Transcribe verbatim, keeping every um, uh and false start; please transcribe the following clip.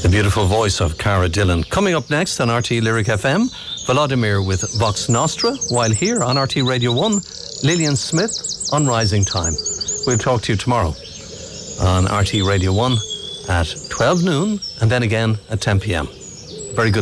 The beautiful voice of Cara Dillon. Coming up next on R T Lyric F M, Vladimir with Vox Nostra, while here on R T Radio one, Lillian Smith on Rising Time. We'll talk to you tomorrow on R T Radio one at twelve noon and then again at ten p.m. Very good.